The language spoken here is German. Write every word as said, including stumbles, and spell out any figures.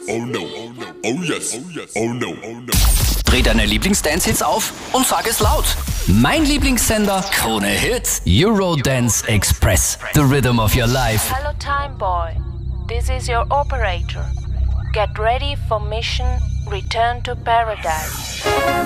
oh no, oh yes, oh no, oh no. Dreh deine Lieblings-Dance-Hits auf und sag es laut. Mein Lieblingssender, Krone Hits, Eurodance Express, the rhythm of your life. Hello Time Boy, this is your operator. Get ready for mission Return to Paradise.